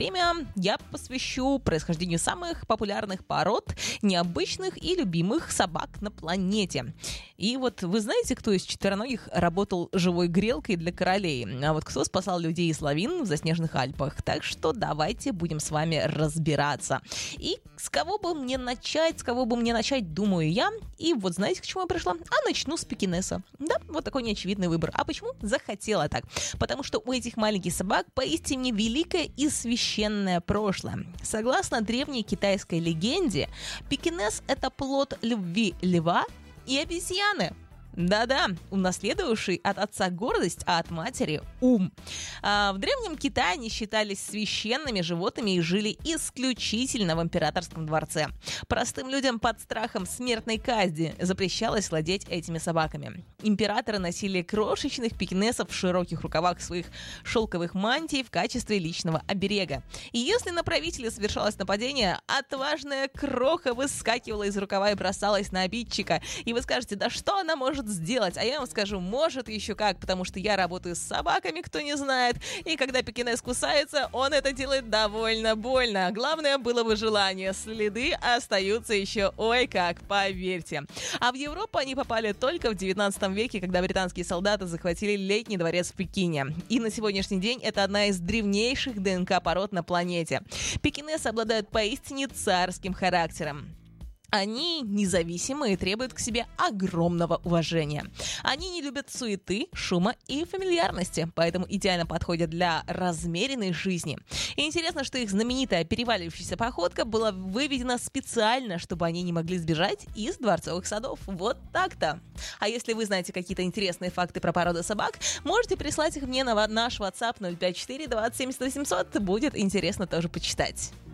время я посвящу происхождению самых популярных пород, необычных и любимых собак на планете. И вот вы знаете, кто из четвероногих работал живой грелкой для королей? А вот кто спасал людей из лавин в заснеженных Альпах? Так что давайте будем с вами разбираться. И с кого бы мне начать, думаю я. И вот знаете, к чему я пришла? А начну с пекинеса. Да, вот такой неочевидный выбор. А почему? Захотела так. Потому что у этих маленьких собак поистине великое и священное прошлое. Согласно древней китайской легенде, пекинес – это плод любви льва и обезьяны. Да-да, унаследовавший от отца гордость, а от матери ум. В Древнем Китае они считались священными животными и жили исключительно в императорском дворце. Простым людям под страхом смертной казни запрещалось владеть этими собаками. Императоры носили крошечных пекинесов в широких рукавах своих шелковых мантий в качестве личного оберега. И если на правителя совершалось нападение, отважная кроха выскакивала из рукава и бросалась на обидчика. И вы скажете, да что она может сделать? А я вам скажу, может еще как, потому что я работаю с собаками, кто не знает, и когда пекинес кусается, он это делает довольно больно. Главное было бы желание, следы остаются еще ой как, поверьте. А в Европу они попали только в 19 веке, когда британские солдаты захватили летний дворец в Пекине. И на сегодняшний день это одна из древнейших ДНК-пород на планете. Пекинесы обладают поистине царским характером. Они независимы и требуют к себе огромного уважения. Они не любят суеты, шума и фамильярности, поэтому идеально подходят для размеренной жизни. И интересно, что их знаменитая переваливающаяся походка была выведена специально, чтобы они не могли сбежать из дворцовых садов. Вот так-то. А если вы знаете какие-то интересные факты про породу собак, можете прислать их мне на наш WhatsApp 054 20 70 800. Будет интересно тоже почитать.